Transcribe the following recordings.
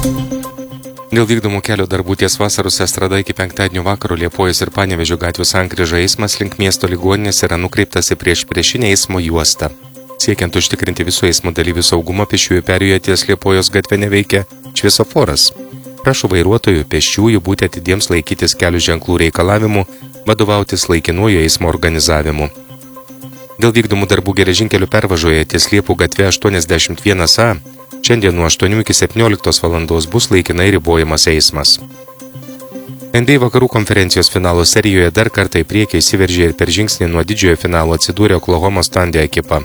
Dėl vykdomų kelio darbų ties Vasaros estrada iki penktadienio vakaro Liepojos ir Panevėžio gatvių sankryža eismas link miesto ligoninės yra nukreiptas į priešinę eismo juostą. Siekiant užtikrinti visų eismo dalyvių saugumą, pėsčiųjų perėjoje ties Liepojos gatve neveikia šviesoforas. Prašau vairuotojų, pėsčiųjų būti atidiems laikytis kelių ženklų reikalavimų, vadovautis laikinuoju eismo organizavimu. Dėl vykdomų darbų geležinkelių pervažoje ties Liepų gatve 81A šiandien nuo 8 iki 17 valandos bus laikinai ribojamas eismas. NBA vakarų konferencijos finalo serijoje dar kartą į priekį įsiveržė ir per žingsnį nuo didžiojo finalo atsidūrė Oklahomos Thunder ekipa.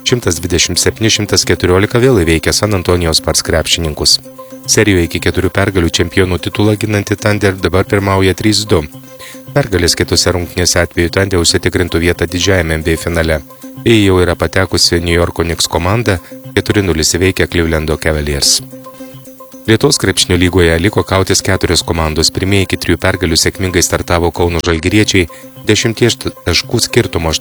127-114 vėl įveikė San Antonijos Spurs krepšininkus. Serijoje iki 4 pergalių čempionų titulą ginanti Thunder dabar pirmauja 3-2. Pergalės kitose rungtynėse atveju Thunder užsitikrintų vietą didžiajame NBA finale. Jie jau yra patekusi New Yorko Knicks komanda, 4-0 įveikė Clevelando Cavaliers. Lietuvos krepšinio lygoje liko kautis 4 komandos. Pirmieji iki 3 pergalių sėkmingai startavo Kauno Žalgiriečiai, 10 taškų skirtumo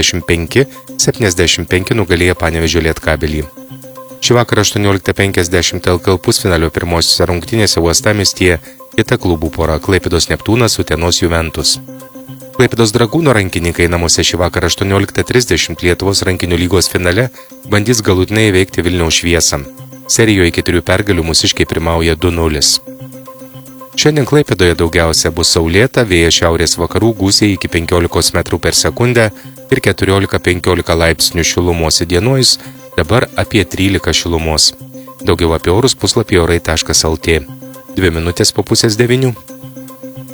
85-75 nugalėjo Panevėžio Lietkabelį. Šį vakarą 18:50 LKL pusfinalio pirmosiose rungtynėse uostamiestyje kita klubų pora Klaipėdos Neptūnas Utenos Juventus. Klaipėdos Dragūno rankininkai namuose šį vakarą 18:30 Lietuvos rankinių lygos finale bandys galutinai įveikti Vilniaus Šviesą. Serijoje iki 3 pergalių mūsiškiai pirmauja 2-0. Šiandien Klaipėdoje daugiausia bus saulėta, vėjas šiaurės vakarų gūsiai iki 15 metrų per sekundę ir 14-15 laipsnių šilumos įdienojus, dabar apie 13 šilumos. Daugiau apie orus puslapyje orai.lt. 2 minutės po 8:30.